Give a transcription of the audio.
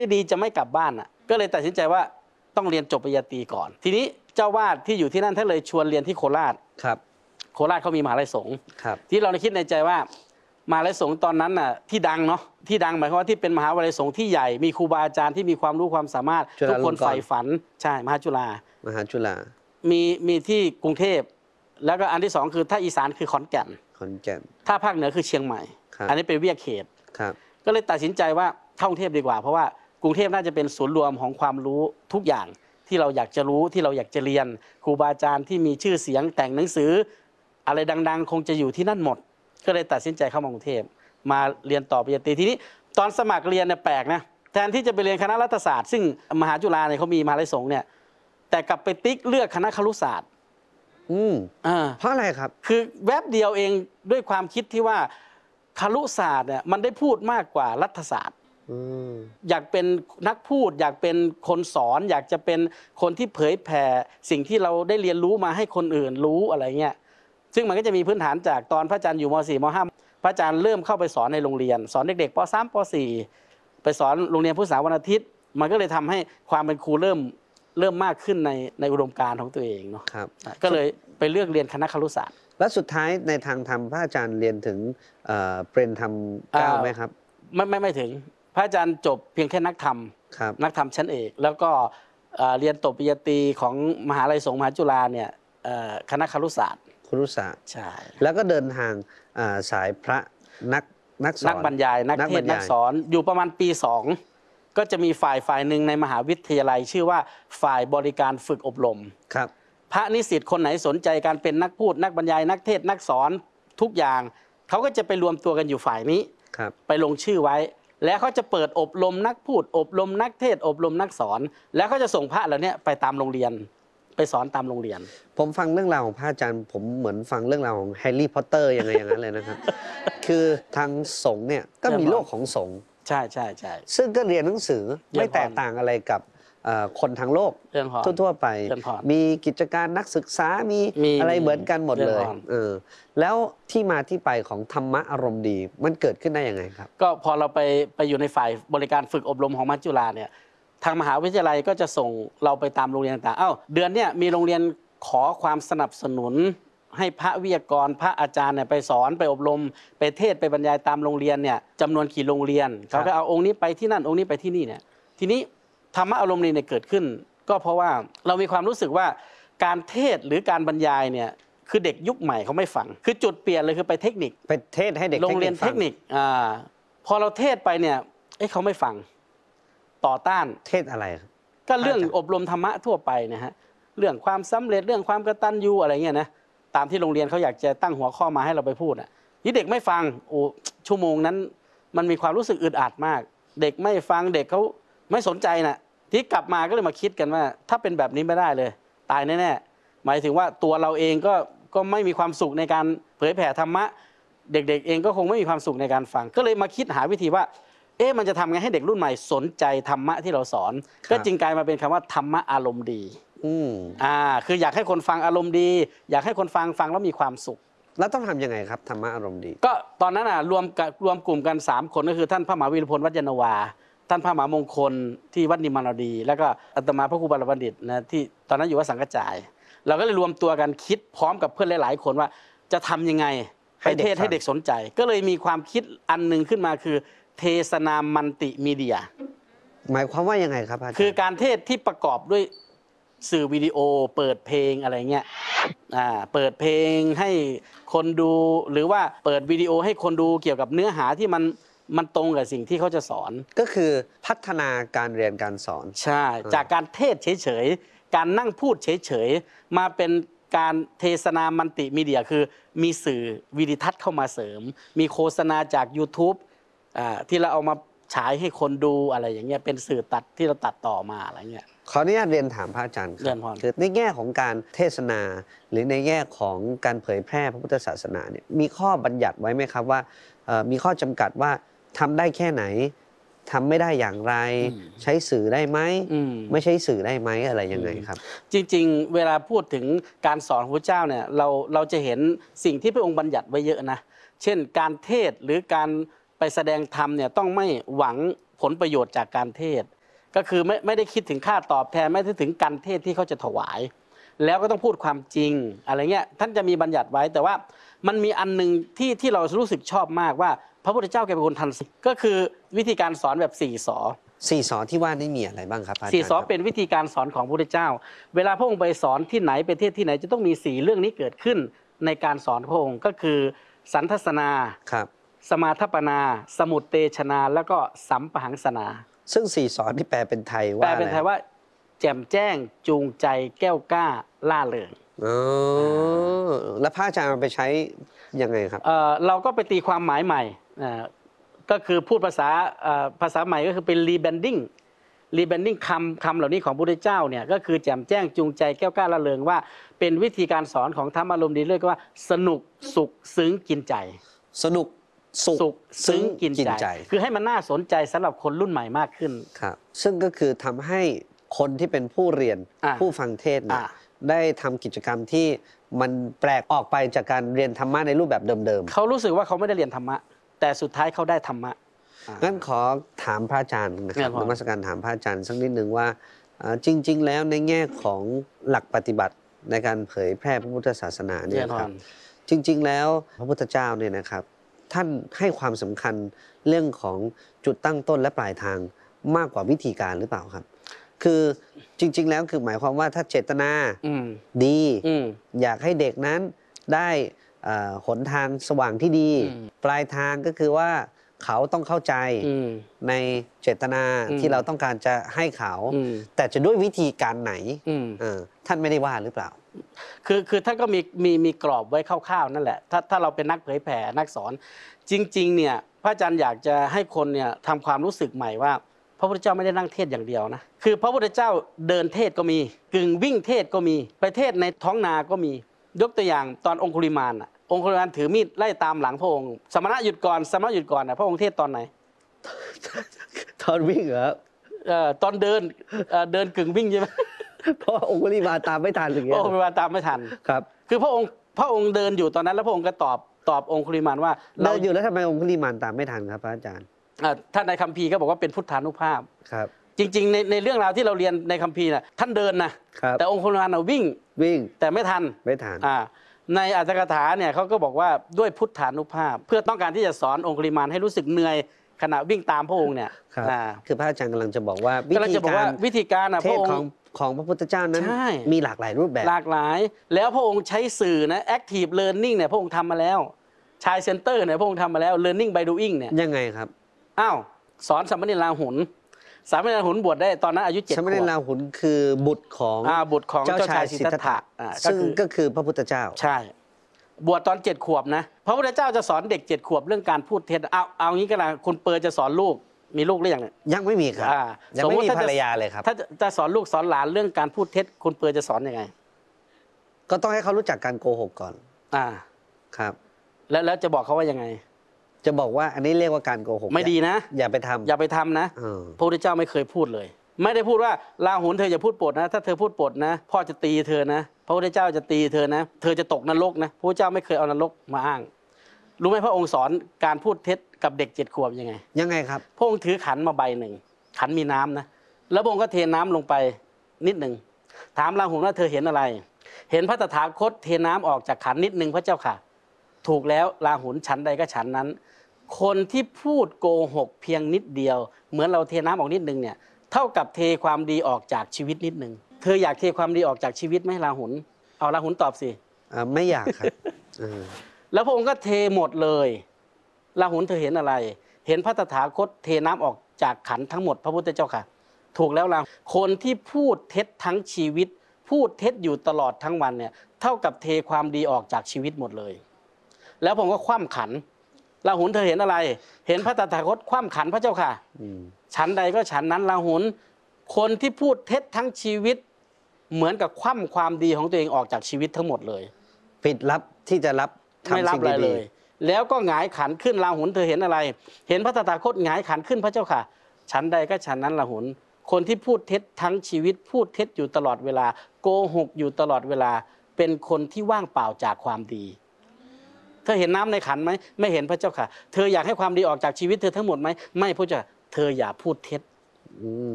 ดีจะไม่กลับบ้านอ่ะก็เลยตัดสินใจว่าต้องเรียนจบปริญญาตรีก่อนทีนี้เจ้าวาดที่อยู่ที่นั่นท่านเลยชวนเรียนที่โคราชครับโคราชเขามีมหาลัยสงฆ์ครับที่เราคิดในใจว่ามหาลัยสงฆ์ตอนนั้นน่ะที่ดังเนาะที่ดังหมายความว่าที่เป็นมหาวิทยาลัยสงฆ์ที่ใหญ่มีครูบาอาจารย์ที่มีความรู้ความสามารถทุกคนใฝ่ฝันใช่มหาจุฬมีที่กรุงเทพแล้วก็อันที่สองคือถ้าอีสานคือขอนแก่นถ้าภาคเหนือคือเชียงใหม่อันนี้เป็นเวียกเขตก็เลยตัดสินใจว่าเข้ากรุงเทพดีกว่าเพราะว่ากรุงเทพน่าจะเป็นศูนย์รวมของความรู้ทุกอย่างที่เราอยากจะรู้ที่เราอยากจะเรียนครูบาอาจารย์ที่มีชื่อเสียงแต่งหนังสืออะไรดังๆคงจะอยู่ที่นั่นหมดก็เลยตัดสินใจเข้ามากรุงเทพมาเรียนต่อปริญญาตรีทีนี้ตอนสมัครเรียนเนี่ยแปลกนะแทนที่จะไปเรียนคณะรัฐศาสตร์ซึ่งมหาจุฬาเนี่ยเขามีมหาลัยสงฆ์เนี่ยแต่กลับไปติ๊กเลือกคณะครุศาสตร์เพราะอะไรครับคือแวบเดียวเองด้วยความคิดที่ว่าครุศาสตร์เนี่ยมันได้พูดมากกว่ารัฐศาสตร์อยากเป็นนักพูดอยากเป็นคนสอนอยากจะเป็นคนที่เผยแผ่สิ่งที่เราได้เรียนรู้มาให้คนอื่นรู้อะไรเงี้ยซึ่งมันก็จะมีพื้นฐานจากตอนพระอาจารย์อยู่ม.4 ม.5 พระอาจารย์เริ่มเข้าไปสอนในโรงเรียนสอนเด็กๆป.3 ป.4 ไปสอนโรงเรียนพุทธศาสนาวันอาทิตย์มันก็เลยทำให้ความเป็นครูเริ่มมากขึ้นในอุดมการณ์ของตัวเองเนาะก็เลยไปเลือกเรียนคณะครุศาสตร์และสุดท้ายในทางธรรมพระอาจารย์เรียนถึงเปรนธรรม9ไหมครับไม่ถึงพระอาจารย์จบเพียงแค่นักธรรมชั้นเอกแล้วก็เรียนจบปริญญาตรีของมหาลัยสงฆ์มหาจุฬาเนี่ยคณะครุศาสตร์ใช่แล้วก็เดินทางสายพระนักสอนนักบรรยายนักเทศนักสอนอยู่ประมาณปี2ก็จะมีฝ่ายหนึ่งในมหาวิทยาลัยชื่อว่าฝ่ายบริการฝึกอบรมครับพระนิสิตคนไหนสนใจการเป็นนักพูดนักบรรยายนักเทศนักสอนทุกอย่างเขาก็จะไปรวมตัวกันอยู่ฝ่ายนี้ไปลงชื่อไว้แล้วเขาจะเปิดอบรมนักพูดอบรมนักเทศอบรมนักสอนแล้วเขาจะส่งพระเหล่านี้ไปตามโรงเรียนไปสอนตามโรงเรียนผมฟังเรื่องราวของพระอาจารย์ผมเหมือนฟังเรื่องราวของแฮร์รี่พอตเตอร์ยังไงอย่างนั้นเลยนะครับ คือทางสงฆ์เนี่ยก็มีโลกของสงฆ์ใช่ซึ่งก็เรียนหนังสือไม่แตกต่างอะไรกับคนทางโลกทั่วไปมีกิจการนักศึกษามีอะไรเหมือนกันหมดเลยแล้วที่มาที่ไปของธรรมะอารมณ์ดีมันเกิดขึ้นได้ยังไงครับก็พอเราไปอยู่ในฝ่ายบริการฝึกอบรมของมหาจุฬาเนี่ยทางมหาวิทยาลัยก็จะส่งเราไปตามโรงเรียนต่างๆเดือนเนี้ยมีโรงเรียนขอความสนับสนุนให้พระวิทยากรพระอาจารย์เนี่ยไปสอนไปอบรมไปเทศไปบรรยายตามโรงเรียนเนี่ยจำนวนกี่โรงเรียนเขาก็เอาองค์นี้ไปที่นั่นองค์นี้ไปที่นี่เนี่ยทีนี้ธรรมะอารมณ์ดีเนี่ยเกิดขึ้นก็เพราะว่าเรามีความรู้สึกว่าการเทศหรือการบรรยายเนี่ยคือเด็กยุคใหม่เขาไม่ฟังคือจุดเปลี่ยนเลยคือไปเทคนิคไปเทศให้เด็กโรงเรียนเทคนิคพอเราเทศไปเนี่ยเขาไม่ฟังต่อต้านเทศอะไรก็เรื่องอบรมธรรมะทั่วไปนะฮะเรื่องความสำเร็จเรื่องความกตัญญูอะไรเงี้ยนะตามที่โรงเรียนเขาอยากจะตั้งหัวข้อมาให้เราไปพูดนี่เด็กไม่ฟังชั่วโมงนั้นมันมีความรู้สึกอึดอัดมากเด็กไม่ฟังเด็กเขาไม่สนใจนะที่กลับมาก็เลยมาคิดกันว่าถ้าเป็นแบบนี้ไม่ได้เลยตายแน่ๆหมายถึงว่าตัวเราเองก็ไม่มีความสุขในการเผยแผ่ธรรมะเด็กๆเองก็คงไม่มีความสุขในการฟังก็เลยมาคิดหาวิธีว่ามันจะทำไงให้เด็กรุ่นใหม่สนใจธรรมะที่เราสอนก็จึงกลายมาเป็นคำว่าธรรมะอารมณ์ดีคืออยากให้คนฟังอารมณ์ดีอยากให้คนฟังแล้วมีความสุขแล้วต้องทำยังไงครับธรรมะอารมณ์ดีก็ตอนนั้นรวมกลุ่มกัน3คนก็คือท่านพระมหาวีรพลวัดยานนาวาท่านพระมหามงคลที่วัดนิมมานดี แล้วก็อาตมาพระครูบาลบัณฑิตนะที่ตอนนั้นอยู่วัดสังกัจจายเราก็เลยรวมตัวกันคิดพร้อมกับเพื่อนหลายๆคนว่าจะทำยังไงไปเทศให้เด็กสนใจก็เลยมีความคิดอันนึงขึ้นมาคือเทศนามัลติมีเดียหมายความว่ายังไงครับอาจารย์คือการเทศที่ประกอบด้วยสื่อวิดีโอเปิดเพลงอะไรเงี้ยเปิดเพลงให้คนดูหรือว่าเปิดวิดีโอให้คนดูเกี่ยวกับเนื้อหาที่มันตรงกับสิ่งที่เขาจะสอนก็คือพัฒนาการเรียนการสอนใช่จากการเทศเฉยๆการนั่งพูดเฉยๆมาเป็นการเทศนามัลติมีเดียคือมีสื่อวิดิทัศน์เข้ามาเสริมมีโฆษณาจาก YouTube ที่เราเอามาฉายให้คนดูอะไรอย่างเงี้ยเป็นสื่อตัดที่เราตัดต่อมาอะไรเงี้ยขออนุญาตเรียนถามพระอาจารย์ครับคือในแง่ของการเทศนาหรือในแง่ของการเผยแพร่พระพุทธศาสนาเนี่ยมีข้อบัญญัติไว้ไหมครับว่ามีข้อจำกัดว่าทำได้แค่ไหนทำไม่ได้อย่างไรใช้สื่อได้ไหมไม่ใช้สื่อได้ไหมอะไรยังไงครับจริงๆเวลาพูดถึงการสอนของพระเจ้าเนี่ยเราจะเห็นสิ่งที่พระองค์บัญญัติไว้เยอะนะเช่นการเทศหรือการไปแสดงธรรมเนี่ยต้องไม่หวังผลประโยชน์จากการเทศก็คือไม่ได้คิดถึงค่าตอบแทนไม่ได้ถึงการเทศที่เขาจะถวายแล้วก็ต้องพูดความจริงอะไรเงี้ยท่านจะมีบัญญัติไว้แต่ว่ามันมีอันนึงที่เรารู้สึกชอบมากว่าพระพุทธเจ้าแกเป็นคนทันสมัยก็คือวิธีการสอนแบบ4 สอ 4 สอที่ว่านี่มีอะไรบ้างครับ 4 สอเป็นวิธีการสอนของพระพุทธเจ้าเวลาพระองค์ไปสอนที่ไหนไปเทศที่ไหนจะต้องมี4 เรื่องนี้เกิดขึ้นในการสอนพระองค์ก็คือสันทัสนาสมาทัปนาสมุตเตชนาแล้วก็สัมปหังสนาซึ่ง4 สอที่แปลเป็นไทยว่าแปลเป็นไทยว่าแจ่มแจ้งจูงใจแก้วกล้าล่าเริงแล้วพระอาจารย์ไปใช้ยังไงครับเราก็ไปตีความหมายใหม่ก็คือพูดภาษาใหม่ก็คือเป็นรีแบรนดิ้งคำเหล่านี้ของพระพุทธเจ้าเนี่ยก็คือแจ่มแจ้งจูงใจแก้วกล้าล่าเริงว่าเป็นวิธีการสอนของธรรมอารมณ์ดีเรียกว่าสนุกสุขซึ้งกินใจสนุกสุขซึ้งกินใจคือให้มันน่าสนใจสำหรับคนรุ่นใหม่มากขึ้นครับซึ่งก็คือทำให้คนที่เป็นผู้เรียนผู้ฟังเทศน์ได้ทำกิจกรรมที่มันแปลกออกไปจากการเรียนธรรมะในรูปแบบเดิมๆเขารู้สึกว่าเขาไม่ได้เรียนธรรมะแต่สุดท้ายเขาได้ธรรมะงั้นขอถามพระอาจารย์นะครับนมัสการถามพระอาจารย์สักนิดหนึ่งว่าจริงๆแล้วในแง่ของหลักปฏิบัติในการเผยแพร่พระพุทธศาสนาเนี่ยครับจริงๆแล้วพระพุทธเจ้าเนี่ยนะครับท่านให้ความสำคัญเรื่องของจุดตั้งต้นและปลายทางมากกว่าวิธีการหรือเปล่าครับคือจริงๆแล้วคือหมายความว่าถ้าเจตนาดีอยากให้เด็กนั้นได้หนทางสว่างที่ดีปลายทางก็คือว่าเขาต้องเข้าใจในเจตนาที่เราต้องการจะให้เขาแต่จะด้วยวิธีการไหนท่านไม่ได้ว่าหรือเปล่าคือท่านก็มีกรอบไว้คร่าวๆนั่นแหละถ้าเราเป็นนักเผยแผ่นักสอนจริงๆเนี่ยพระอาจารย์อยากจะให้คนเนี่ยทำความรู้สึกใหม่ว่าพระพุทธเจ้าไม่ได้นั่งเทศอย่างเดียวนะคือพระพุทธเจ้าเดินเทศก็มีกึ่งวิ่งเทศก็มีไปเทศในท้องนาก็มียกตัวอย่างตอนองคุลิมานองคุลิมานถือมีดไล่ตามหลังพระองค์สมณะหยุดก่อนพระองค์เทศตอนไหนตอนวิ่งเหรอตอนเดินกึ่งวิ่งใช่ไหมเพราะองคุลิมานตามไม่ทันอย่างเงี้ยองคุลิมานตามไม่ทันครับคือพระองค์เดินอยู่ตอนนั้นแล้วพระองค์ก็ตอบองคุลิมานว่าเดินอยู่แล้วทำไมองคุลิมานตามไม่ทันครับพระอาจารย์ท่านในคัมภีร์ก็บอกว่าเป็นพุทธานุภาพครับจริงๆในเรื่องราวที่เราเรียนในคัมภีร์น่ะท่านเดินนะแต่องคุลิมานวิ่งแต่ไม่ทันในอัตถกถาเนี่ยเขาก็บอกว่าด้วยพุทธานุภาพเพื่อต้องการที่จะสอนองคุลิมานให้รู้สึกเหนื่อยขณะวิ่งตามพระองค์เนี่ยคือพระอาจารย์กำลังจะบอกว่าวิธีการเทศของพระพุทธเจ้านั้นมีหลากหลายรูปแบบหลากหลายแล้วพระองค์ใช้สื่อนะ active learning เนี่ยพระองค์ทำมาแล้วชายเซ็นเตอร์เนี่ยพระองค์ทำมาแล้ว learning by doing เนี่ยยังไงครับสอนสามเณรราหุลบวชได้ตอนนั้นอายุ7 ขวบสามเณรราหุลคือบุตรของเจ้าชายสิทธัตถะซึ่งก็คือพระพุทธเจ้าใช่บวชตอน7 ขวบนะพระพุทธเจ้าจะสอนเด็ก7 ขวบเรื่องการพูดเท็จเอางี้ก็แล้วคุณเปอร์จะสอนลูกมีลูกหรือยังเนี่ยยังไม่มีครับยังไม่มีภรรยาเลยครับถ้าจะสอนลูกสอนหลานเรื่องการพูดเท็จคุณเปอร์จะสอนยังไงก็ต้องให้เขารู้จักการโกหกก่อนครับแล้วจะบอกเขาว่ายังไงจะบอกว่าอันนี้เรียกว่าการโกหกไม่ดีนะอย่าไปทำนะพระพุทธเจ้าไม่เคยพูดเลยไม่ได้พูดว่าราหุลเธออย่าพูดปดนะถ้าเธอพูดปดนะพ่อจะตีเธอนะพระพุทธเจ้าจะตีเธอนะเธอจะตกนรกนะพระพุทธเจ้าไม่เคยเอานรกมาอ้างรู้ไหมพระองค์สอนการพูดเท็จกับเด็ก7 ขวบยังไงครับพระองค์ถือขันมาใบหนึ่งขันมีน้ำนะแล้วพระองค์ก็เทน้ำลงไปนิดหนึ่งถามราหุลว่าเธอเห็นอะไรเห็นพระตถาคตเทน้ำออกจากขันนิดหนึ่งพระเจ้าค่ะถูกแล้วราหุลฉันใดก็ฉันนั้นคนที่พูดโกหกเพียงนิดเดียวเหมือนเราเทน้ำออกนิดนึงเนี่ยเท่ากับเทความดีออกจากชีวิตนิดนึงเธออยากเทความดีออกจากชีวิตไหมราหุลเอาราหุลตอบสิไม่อยากครับแล้วพระองค์ก็เทหมดเลยราหุลเธอเห็นอะไรเห็นพระตถาคตเทน้ำออกจากขันทั้งหมดพระพุทธเจ้าค่ะถูกแล้วราหุลคนที่พูดเท็จทั้งชีวิตพูดเท็จอยู่ตลอดทั้งวันเนี่ยเท่ากับเทความดีออกจากชีวิตหมดเลยแล้วผมก็คว่ำขันราหุลเธอเห็นอะไรเห็นพระตถาคตคว่ำขันพระเจ้าค่ะฉันใดก็ฉันนั้นราหุลคนที่พูดเท็จทั้งชีวิตเหมือนกับคว่ำความดีของตัวเองออกจากชีวิตทั้งหมดเลยปิดลับที่จะรับไม่รับอะไรเลยแล้วก็หงายขันขึ้นราหุลเธอเห็นอะไรเห็นพระตถาคตหงายขันขึ้นพระเจ้าค่ะฉันใดก็ฉันนั้นราหุลคนที่พูดเท็จทั้งชีวิตพูดเท็จอยู่ตลอดเวลาโกหกอยู่ตลอดเวลาเป็นคนที่ว่างเปล่าจากความดีเธอเห็นน้ำในขันไหมไม่เห็นพระเจ้าค่ะเธออยากให้ความดีออกจากชีวิตเธอทั้งหมดไหมไม่พระเจ้าเธออย่าพูดเท็จ